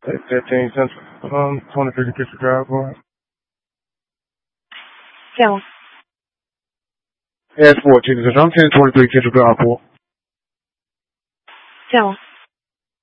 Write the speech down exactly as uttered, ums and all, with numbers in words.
fifteen Central, um, twenty-three Kitchen Drive, boy. Ciao. S fourteen Central, I'm ten twenty-three Kitchen Drive, boy. Ciao.